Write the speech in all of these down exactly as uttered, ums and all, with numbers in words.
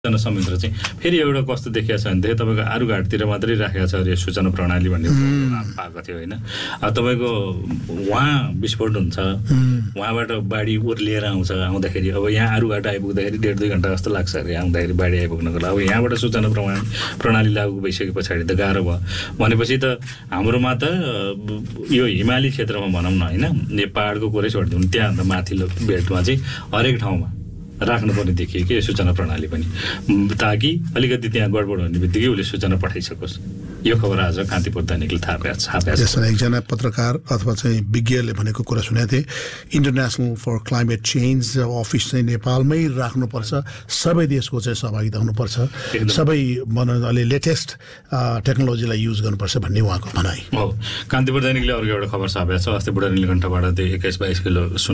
सूचना संयन्त्र चाहिँ फेरि एउटा कस्तो देखिएको छ भने तपाईँको आरुघाटतिर मात्रै राखेको छ अरे सूचना प्रणाली भन्ने पाएको थियो होइन। तपाईँको वहाँ विस्फोट हुन्छ, वहाँबाट बाढी ओर्लिएर आउँछ, आउँदाखेरि अब यहाँ आरुघाट आइपुग्दाखेरि डेढ दुई घन्टा जस्तो लाग्छ अरे आउँदाखेरि बाढी आइपुग्नको लागि। अब यहाँबाट सूचना प्रणाली प्रणाली लागू भइसके पछाडि त गाह्रो भयो भनेपछि त हाम्रोमा त यो हिमाली क्षेत्रमा भनौँ न होइन, यो पाहाडको कुरै छोडिदिउँ, त्यहाँभन्दा माथिल्लो बेल्टमा चाहिँ हरेक ठाउँमा राख्नुपर्ने देखियो कि यो सूचना प्रणाली पनि, ताकि अलिकति त्यहाँ गडबड हुने बित्तिकै उसले सूचना पठाइसकोस्। यो खबर आज कान्तिपुर दैनिकले थाहा पाएको छ। एकजना पत्रकार अथवा चाहिँ विज्ञले भनेको कुरा सुनेको थिएँ, international for climate change office चाहिँ नेपालमै राख्नुपर्छ, सबै देशको चाहिँ सहभागिता हुनुपर्छ, सबै भनौँ अलि लेटेस्ट टेक्नोलोजीलाई युज गर्नुपर्छ भन्ने उहाँको भनाइ हो। कान्तिपुर दैनिकले अर्को एउटा खबर छापेको छ, अस्ति बुढा नीलकण्ठबाट त्यो एक्काइस बाइस किलो सुन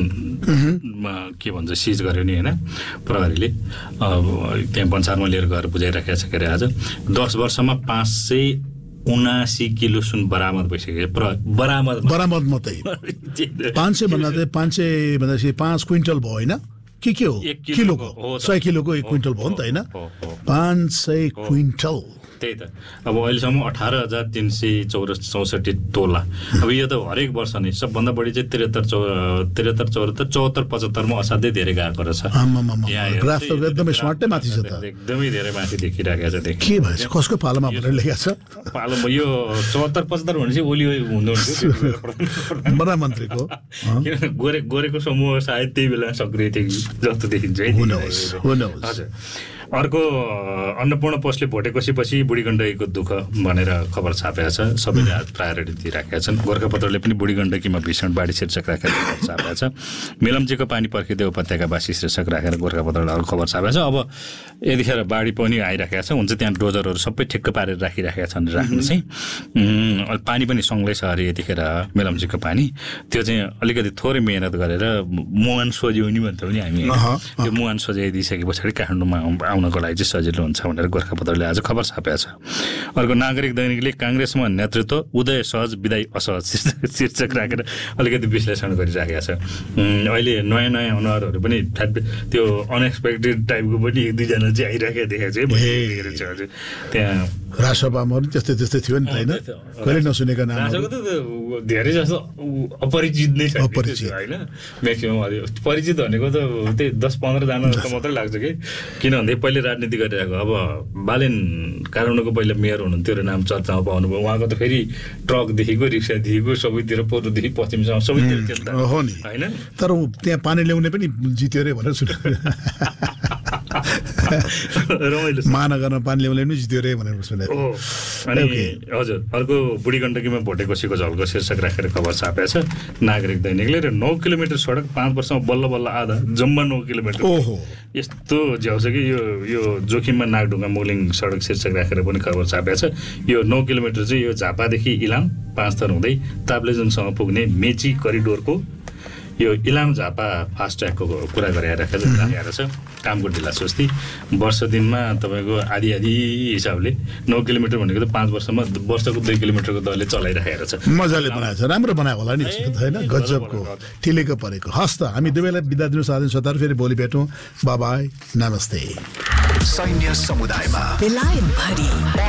के भन्छ सिज गर्यो नि होइन प्रहरीले, त्यहाँ भन्सारमा लिएर गएर बुझाइराखेको छ के अरे आज दस वर्षमा पाँच सय उनासी किलो सुन बरामद भइसक्यो। बरामद बरामद मात्रै पाँच सय भन्दा चाहिँ पाँच सय भन्दाखेरि पाँच क्विन्टल भयो होइन के के हो किलोको, सय किलोको एक क्विन्टल भयो नि त होइन, पाँच सय क्विन्टल। त्यही त अब अहिलेसम्म अठार हजार तिन सय चौर चौसठी तोला। अब यो त हरेक वर्ष नै सबभन्दा बढी चाहिँ त्रिहत्तर चौ त्रिहत्तर चौहत्तर चौहत्तर पचहत्तरमा असाध्यै धेरै गएको रहेछ। एकदमै स्मार्टै माथि छ त, एकदमै धेरै माथि देखिरहेको छ। के भएछ कसको पालोमा भनेर लेखेको छ पालोमा यो चौहत्तर पचहत्तर भनेपछि ओली हुनुहुन्थ्यो प्रधानमन्त्रीको, किनभने गोरे गोरेको समूह सायद त्यही बेला सक्रिय थियो जस्तो देखिन्छ है। हजुर अर्को अन्नपूर्ण पोस्टले भोटेपछि पछि बुढी गण्डकीको दुःख भनेर खबर छापेका छ, सबैले आज प्रायोरिटी दिइराखेका छन्। गोर्खापत्रले पनि बुढी गण्डकीमा भीषण बाढी शीर्षक राखेर खबर छापेका छ। मेलम्चीको पानी पर्खिँदै उपत्यकावासी शीर्षक राखेर गोर्खापत्रले अर्को खबर छापेका छ। अब यतिखेर बाढी पनि आइराखेका छ, हुन्छ त्यहाँ डोजरहरू सबै ठिक्क पारेर राखिराखेका छन् राख्नु चाहिँ, पानी पनि सँगै छ अरे यतिखेर मेलम्चीको पानी। त्यो चाहिँ अलिकति थोरै मेहनत गरेर मुहान सोझ्यौँ नि भन्छौँ नि हामी, त्यो मुहान सोझाइदिइसके पछाडि काठमाडौँमा आउनको लागि चाहिँ सजिलो हुन्छ भनेर गोर्खापत्रले आज खबर छापेको छ। अर्को नागरिक दैनिकले काङ्ग्रेसमा नेतृत्व उदय सहज विदाय असहज शीर्षक राखेर अलिकति विश्लेषण गरिराखेको छ। अहिले नयाँ नयाँ अनुहारहरू पनि त्यो अनएक्सपेक्टेड टाइपको पनि एक दुईजना चाहिँ आइराखेको देखाएको छ हजुर। त्यहाँ राजसभामा पनि त्यस्तै त्यस्तै थियो नि त होइन, कहिले नसुनेको नाम धेरै जस्तो अपरिचित नै छ होइन, म्याक्सिमम् परिचित भनेको त त्यही दस पन्ध्रजना जस्तो मात्रै लाग्छ कि, किनभने पहिले राजनीति गरिरहेको। अब बालेन काठमाडौँको पहिला मेयर हुनुहुन्थ्यो र नाम चर्चामा पाउनुभयो, उहाँको त फेरि ट्रकदेखिको रिक्सादेखिको सबैतिर पूर्वदेखि पश्चिमसम्म सबैतिर हो नि होइन, तर त्यहाँ पानी ल्याउने पनि जित्यो अरे भनेर सुनेको, रमाइलो महानगरमा पानी ल्याउने पनि जित्यो अरे भनेर सुनेको। अनि हजुर अर्को बुढी गण्डकीमा भोटेकोसीको झल्को शीर्षक राखेर खबर छापेको छ नागरिक दैनिकले। र नौ किलोमिटर सडक पाँच वर्षमा बल्ल बल्ल आधा जम्मा नौ किलोमिटर, ओहो यस्तो झ्याउ छ कि यो यो जोखिममा नागढुङ्गा मुलिङ सडक शीर्षक राखेर पनि खबर छापेको छ। यो नौ किलोमिटर चाहिँ यो झापादेखि इलाम पाँच थर हुँदै ताप्लेजुङसम्म पुग्ने मेची करिडोरको यो इलाम झापा फास्ट ट्र्याकको कुरा गराइरहेको छ। कामको ढिला सुस्ती वर्ष दिनमा तपाईँको आधी आधी हिसाबले नौ किलोमिटर भनेको त पाँच वर्षमा वर्षको दुई किलोमिटरको दरले चलाइरहेको छ। मजाले बनाएको छ, राम्रो बनायो होला नि होइन, गजबको ठिलेको परेको। हस् त हामी दुवैलाई बिदा दिनु साधन सतार, फेरि भोलि भेटौँ, बाई बाई, नमस्ते। सैन्य समुदायमा